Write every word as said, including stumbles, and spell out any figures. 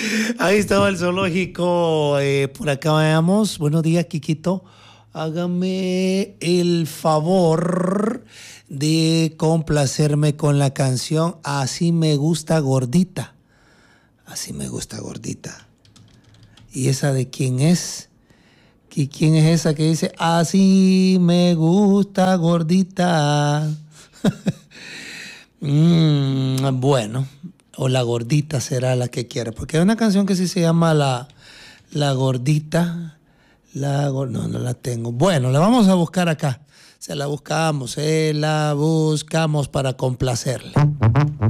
Ahí estaba el zoológico. Eh, por acá veamos. Buenos días, Quiquito. Hágame el favor de complacerme con la canción Así me gusta gordita. Así me gusta gordita. ¿Y esa de quién es? ¿Y quién es esa que dice Así me gusta gordita? mm, bueno, o la gordita será la que quiera, porque hay una canción que sí se llama La, la Gordita. La, no, no la tengo. Bueno, la vamos a buscar acá. Se la buscamos, se la buscamos para complacerle.